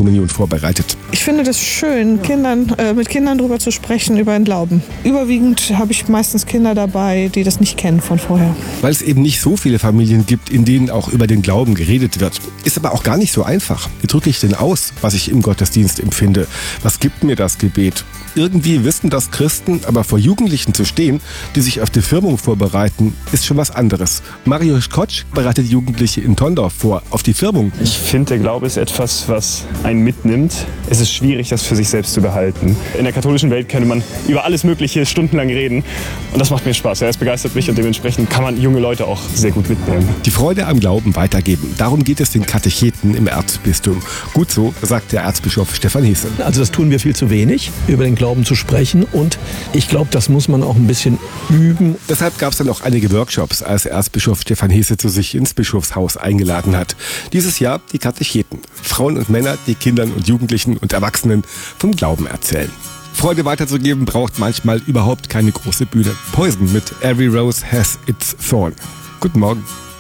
Erstkommunion vorbereitet. Ich finde das schön, mit Kindern darüber zu sprechen, über den Glauben. Überwiegend habe ich meistens Kinder dabei, die das nicht kennen von vorher. Weil es eben nicht so viele Familien gibt, in denen auch über den Glauben geredet wird. Ist aber auch gar nicht so einfach. Wie drücke ich denn aus, was ich im Gottesdienst empfinde? Was gibt mir das Gebet? Irgendwie wissen das Christen, aber vor Jugendlichen zu stehen, die sich auf die Firmung vorbereiten, ist schon was anderes. Mario Kotsch bereitet Jugendliche in Tondorf vor auf die Firmung. Ich finde, der Glaube ist etwas, was einen mitnimmt. Es ist schwierig, das für sich selbst zu behalten. In der katholischen Welt könnte man über alles Mögliche stundenlang reden und das macht mir Spaß. Ja, es begeistert mich und dementsprechend kann man junge Leute auch sehr gut mitnehmen. Die Freude am Glauben weitergeben, darum geht es den Katecheten im Erzbistum. Gut so, sagt der Erzbischof Stefan Hesse. Also das tun wir viel zu wenig, über den Glauben zu sprechen und ich glaube, das muss man auch ein bisschen üben. Deshalb gab es dann auch einige Workshops, als Erzbischof Stefan Hesse zu sich ins Bischofshaus eingeladen hat. Dieses Jahr die Katecheten. Frauen und Männer, die Kindern und Jugendlichen und Erwachsenen vom Glauben erzählen. Freude weiterzugeben braucht manchmal überhaupt keine große Bühne. Poison mit Every Rose Has Its Thorn. Guten Morgen.